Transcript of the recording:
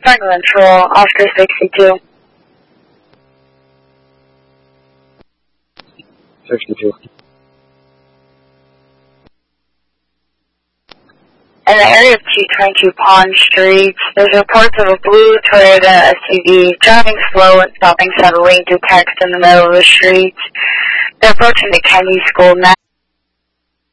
Franklin Patrol, Oscar 62. 62. In the area of 222 Pond Street, there's reports of a blue Toyota SUV driving slow and stopping suddenly to text in the middle of the street. They're approaching the Kennedy School now.